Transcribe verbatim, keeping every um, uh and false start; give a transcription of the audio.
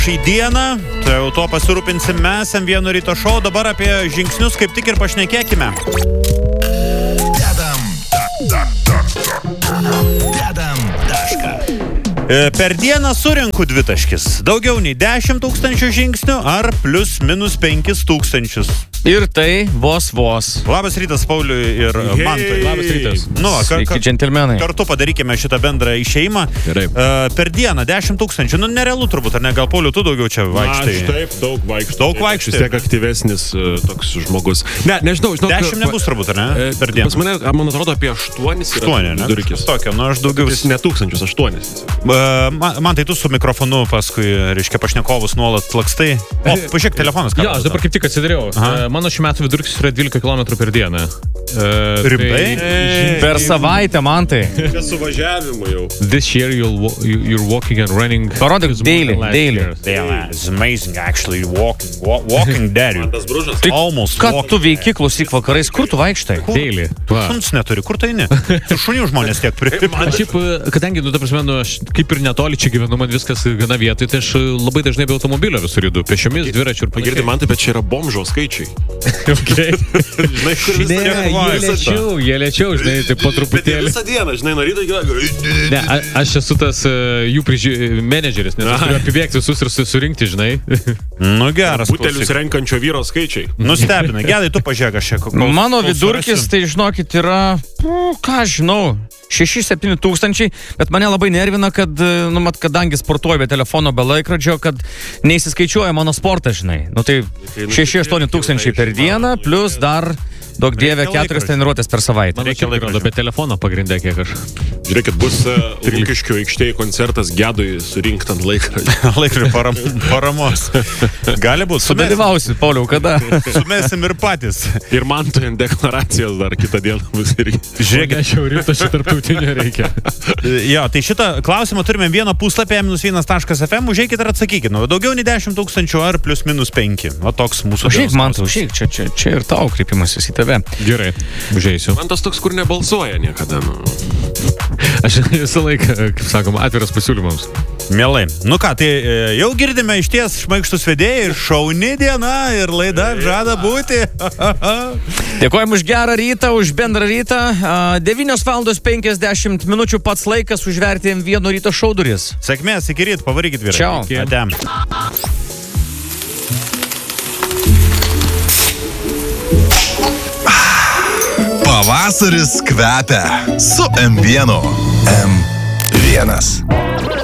Šį dieną, tai jau to pasirūpinsim mes M vieno ryto šou, dabar apie žingsnius kaip tik ir pašnekėkime. Dedam, tak, tak, tak, dedam tašką. Per dieną surinku dvitaškis. Daugiau nei dešimt tūkstančių žingsnių ar plus minus penkis tūkstančius. Ir tai vos vos. Labas rytas Pauliui ir Hey. Mantui. Labas rytas. Nu, kar, Sveiki, kar, džentelmenai. kartu padarykime šitą bendrą išėjimą. Gerai. Uh, per dieną dešimt tūkstančių. Nu, nerealu turbūt, ar ne? Gal Pauliu, tu daugiau čia vaikštai? Aš taip, daug vaikštai. Daug vaikštai. Vis tiek aktyvesnis uh, toks žmogus. Ne, nežinau, žinau. Dešimt nebus turbūt, ar ne? Per dieną. Pas mane, man atrodo, apie aštuonis yra Aštuoni, ne? vidurkis. Tokio, nu aš daugiau... Jis ne tūkstančius, aštuonis. Uh, man, man tai tu su mikrofonu paskui, reiškia, pašnekovus nuolat lakstai. O, pažiūrėk, telefonas. Jo, aš dabar kaip tik atsidariau. Aha. Mano šių metų vidurkis yra dvylika kilometrų per dieną. Uh, Rimtai? Per savaitę, man tai. Be suvažiavimų jau. This year you'll, you're walking and running. Parodyk daily, daily. Yeah, it's amazing actually walking, walk, walking there. Tas bružas. Tai Almost ką walking tu veiki, klausyk vakarais, kur tu vaikštai? Daily. Va. Šuns neturi, kur tai ne? Su šunių žmonės tiek turi. Man šiaip, kadangi, nu, ta prasme, nu, aš kaip ir netoli čia gyvenu, man viskas gana vietoj, tai aš labai dažnai be automobilio visur judu. Pešiomis, dviračių ir Pagirdi man, tai bet čia yra bomžo skaičiai. Okay. Žinai, kur Ne, jie lėčiau, jie lėčiau, žinai, tai po Bet jie truputėlį. visą dieną, žinai, nuo ryto iki... Ne, a, aš esu tas uh, jų priži... menedžeris, nes aš turiu apibėgti visus ir su- surinkti, žinai. Nu geras. Butelius klausyk. renkančio vyro skaičiai. Nustebina. Gedai, tu pažiūrėk, aš čia. kol- Mano kol vidurkis, surasiu. tai žinokit, yra, nu, ką aš žinau, šeši septyni tūkstančiai, bet mane labai nervina, kad, nu, mat, kadangi sportuoju be telefono, be laikrodžio, kad neįsiskaičiuoja mano sportas, žinai. Nu, tai šeši aštuoni tūkstančiai per dieną, plus dar, daug dievė, Reikia keturias laikrodžio. treniruotės per savaitę. Mano Reikia čia laikrodžio. rodo be telefono pagrindė, kiek aš. Žiūrėkit, bus uh, Lukiškių aikštėje koncertas Gedui surinkti ant laikrodžio. Laikrodžio param, paramos. Gali būti. Sumesim, Sudalyvausi, Pauliau, kada? sumesim ir patys. Ir man tu ant deklaracijos dar kitą dieną bus irgi. Žiūrėkit. Ne, šiaurito šį tarptautinio reikia. Jo, tai šitą klausimą turime vieną puslapį minus vienas taškas ef em. Užeikit ir atsakykit. Nu, daugiau nei dešimt tūkstančių ar plus minus penki. O toks mūsų. Užeik, dienos man tu, klausimas. užeik, čia, čia, čia ir tau kreipimasis į tave. Gerai, užeisiu. Man tas toks, kur nebalsuoja niekada. Nu. Aš visą laiką, kaip sakom, atviras pasiūlymams. Mielai. Nu ką, tai e, jau girdime iš ties šmaikštus vedėjai ir šauni diena ir laida žada būti. Dėkojom už gerą rytą, už bendrą rytą. devynios valandos penkiasdešimt minučių pats laikas užverti M vieno ryto šou duris. Sėkmės, iki ryto, pavarykit vyrai. Čiau. Iki. Ate. Pavasaris kvepia su M vienu. M vienas.